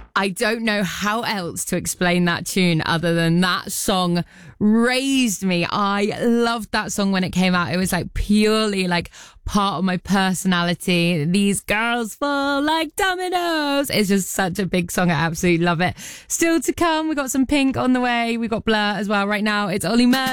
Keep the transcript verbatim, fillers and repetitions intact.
I don't know how else to explain that tune other than that song raised me. I loved that song when it came out. It was like purely like part of my personality. These girls fall like dominoes. It's just such a big song. I absolutely love it. Still to come, we got some Pink on the way. We got Blur as well. Right now, it's Ollie Murs.